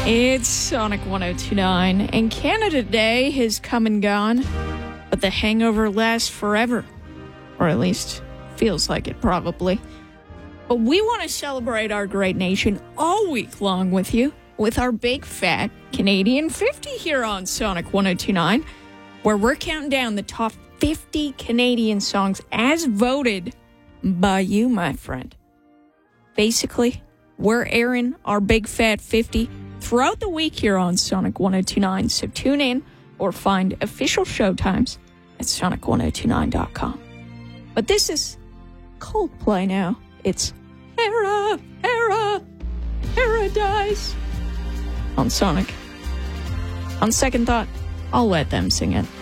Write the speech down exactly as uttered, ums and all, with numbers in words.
It's Sonic one oh two point nine, and Canada Day has come and gone, but the hangover lasts forever. Or at least, feels like it probably. But we want to celebrate our great nation all week long with you, with our big fat Canadian fifty here on Sonic one oh two point nine, where we're counting down the top fifty Canadian songs as voted by you, my friend. Basically, we're airing our big fat fifty throughout the week here on Sonic one oh two point nine, so tune in or find official showtimes at sonic one oh two nine dot com. But this is Coldplay now. It's Hera, Hera, Paradise on Sonic. On second thought, I'll let them sing it.